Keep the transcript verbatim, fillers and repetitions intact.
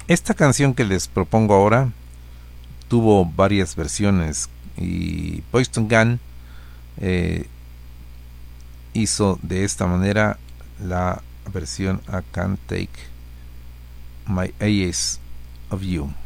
Esta canción que les propongo ahora tuvo varias versiones y Poison Gun eh, hizo de esta manera la versión I Can't Take My Eyes of You.